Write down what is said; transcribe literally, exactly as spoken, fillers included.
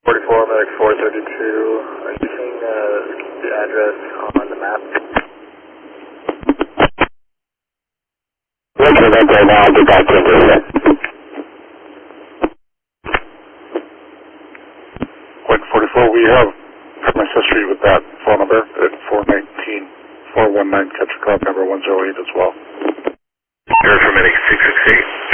forty-four, medic four thirty-two. Are you seeing uh, the address on the map? Looking at that right now, I'll get back to you. Point forty-four, we have premise history with that phone number at four nineteen, four one nine, capture cloud number one zero eight as well. Air for medic six six eight.